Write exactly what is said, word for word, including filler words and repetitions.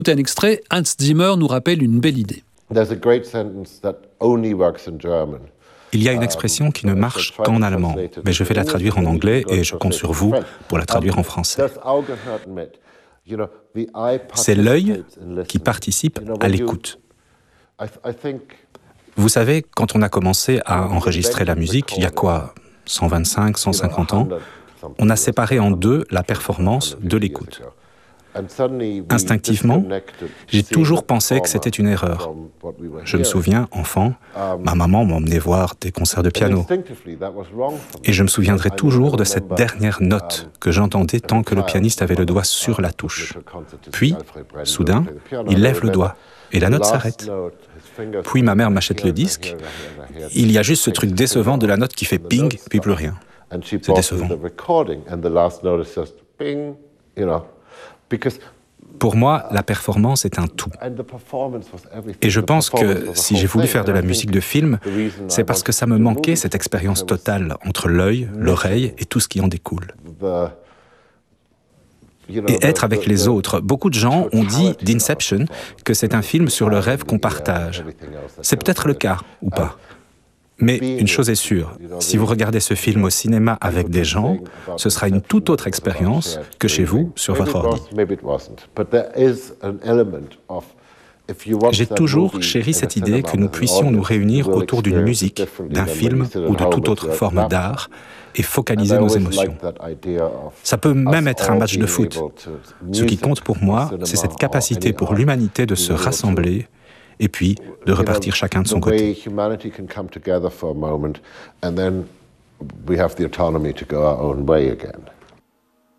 Un extrait, Hans Zimmer nous rappelle une belle idée. Il y a une expression qui ne marche qu'en allemand, mais je vais la traduire en anglais et je compte sur vous pour la traduire en français. C'est l'œil qui participe à l'écoute. Vous savez, quand on a commencé à enregistrer la musique, il y a quoi, cent vingt-cinq, cent cinquante ans, on a séparé en deux la performance de l'écoute. Instinctivement, j'ai toujours pensé que c'était une erreur. Je me souviens, enfant, ma maman m'emmenait voir des concerts de piano. Et je me souviendrai toujours de cette dernière note que j'entendais tant que le pianiste avait le doigt sur la touche. Puis, soudain, il lève le doigt et la note s'arrête. Puis ma mère m'achète le disque. Il y a juste ce truc décevant de la note qui fait ping, puis plus rien. C'est décevant. Pour moi, la performance est un tout. Et je pense que si j'ai voulu faire de la musique de film, c'est parce que ça me manquait cette expérience totale entre l'œil, l'oreille et tout ce qui en découle. Et être avec les autres. Beaucoup de gens ont dit d'Inception que c'est un film sur le rêve qu'on partage. C'est peut-être le cas, ou pas. Mais une chose est sûre, si vous regardez ce film au cinéma avec des gens, ce sera une toute autre expérience que chez vous, sur votre ordi. J'ai toujours chéri cette idée que nous puissions nous réunir autour d'une musique, d'un film ou de toute autre forme d'art et focaliser nos émotions. Ça peut même être un match de foot. Ce qui compte pour moi, c'est cette capacité pour l'humanité de se rassembler et puis de repartir chacun de son côté. We have the autonomy to go our own way again.